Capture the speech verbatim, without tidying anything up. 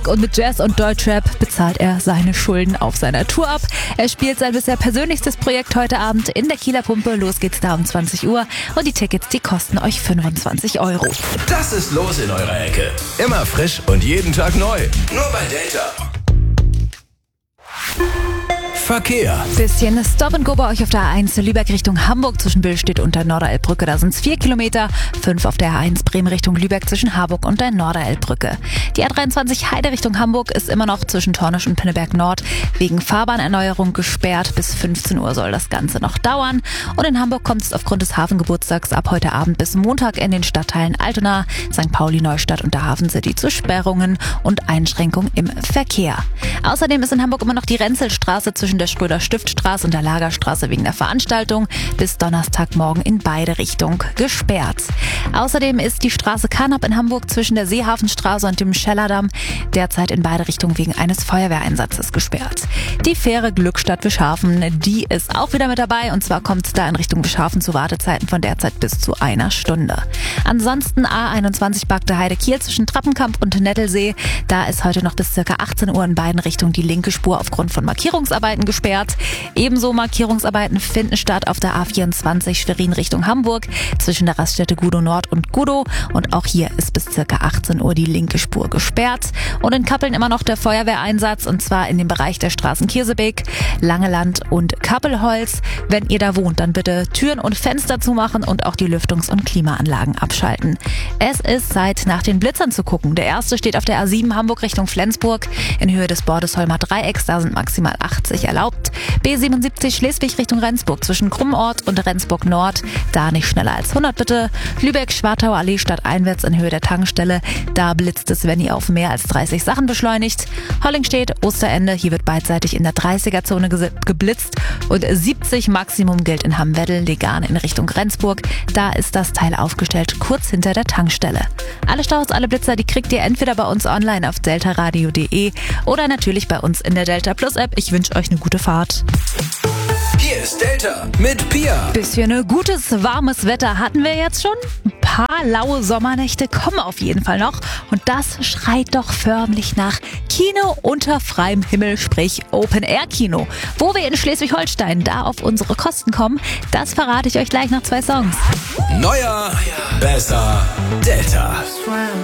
Und mit Jazz und Deutschrap bezahlt er seine Schulden auf seiner Tour ab. Er spielt sein bisher persönlichstes Projekt heute Abend in der Kieler Pumpe. Los geht's da um zwanzig Uhr und die Tickets, die kosten euch fünfundzwanzig Euro. Das ist los in eurer Ecke. Immer frisch und jeden Tag neu. Nur bei Delta. Verkehr. Bisschen Stop and Go bei euch auf der A eins Lübeck Richtung Hamburg zwischen Billstedt und der Norderelbbrücke. Da sind es vier Kilometer. fünf auf der A eins Bremen Richtung Lübeck zwischen Harburg und der Norderelbbrücke. Die A dreiundzwanzig Heide Richtung Hamburg ist immer noch zwischen Tornisch und Pinneberg Nord wegen Fahrbahnerneuerung gesperrt. Bis fünfzehn Uhr soll das Ganze noch dauern. Und in Hamburg kommt es aufgrund des Hafengeburtstags ab heute Abend bis Montag in den Stadtteilen Altona, Sankt Pauli, Neustadt und der Hafen City zu Sperrungen und Einschränkungen im Verkehr. Außerdem ist in Hamburg immer noch die Renzelstraße zwischen der Schröder-Stift-Straße und der Lagerstraße wegen der Veranstaltung bis Donnerstagmorgen in beide Richtungen gesperrt. Außerdem ist die Straße Carnap in Hamburg zwischen der Seehafenstraße und dem Schellerdamm derzeit in beide Richtungen wegen eines Feuerwehreinsatzes gesperrt. Die Fähre Glückstadt Wischhafen, die ist auch wieder mit dabei und zwar kommt es da in Richtung Wischhafen zu Wartezeiten von derzeit bis zu einer Stunde. Ansonsten A einundzwanzig Bagde Heide Kiel zwischen Trappenkamp und Nettelsee, da ist heute noch bis ca. achtzehn Uhr in beiden Richtungen die linke Spur aufgrund von Markierungsarbeiten gesperrt. Ebenso Markierungsarbeiten finden statt auf der A vierundzwanzig Schwerin Richtung Hamburg zwischen der Raststätte Gudow Nord und Gudow und auch hier ist bis ca. achtzehn Uhr die linke Spur gesperrt. Und in Kappeln immer noch der Feuerwehreinsatz und zwar in dem Bereich der Straßen Kiesebeek, Langeland und Kappelholz. Wenn ihr da wohnt, dann bitte Türen und Fenster zumachen und auch die Lüftungs- und Klimaanlagen abschalten. Es ist Zeit, nach den Blitzern zu gucken. Der erste steht auf der A sieben Hamburg Richtung Flensburg in Höhe des Bordesholmer Dreiecks, da sind maximal achtzig erlaubt. B siebenundsiebzig Schleswig Richtung Rendsburg zwischen Krummort und Rendsburg Nord, da nicht schneller als hundert bitte. Lübeck-Schwartauer Allee stadteinwärts in Höhe der Tankstelle, da blitzt es, wenn ihr auf mehr als dreißig Sachen beschleunigt. Hollingstedt, Osterende, hier wird beidseitig in der dreißiger-Zone geblitzt und siebzig Maximum gilt in Hamm-Weddel, Legane in Richtung Rendsburg, da ist das Teil aufgestellt, kurz hinter der Tankstelle. Alle Staus, alle Blitzer, die kriegt ihr entweder bei uns online auf deltaradio punkt de oder natürlich bei uns in der Delta Plus App. Ich wünsche euch eine gute Fahrt. Hier ist Delta mit Pia. Bisschen gutes, warmes Wetter hatten wir jetzt schon. Ein paar laue Sommernächte kommen auf jeden Fall noch. Und das schreit doch förmlich nach Kino unter freiem Himmel, sprich Open-Air-Kino. Wo wir in Schleswig-Holstein da auf unsere Kosten kommen, das verrate ich euch gleich nach zwei Songs. Neuer, besser, Delta.